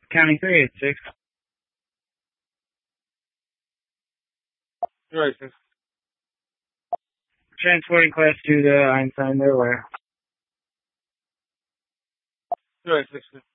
County 386. Right, sir. Transporting Class 2 to Einstein, they're aware. Right, sir.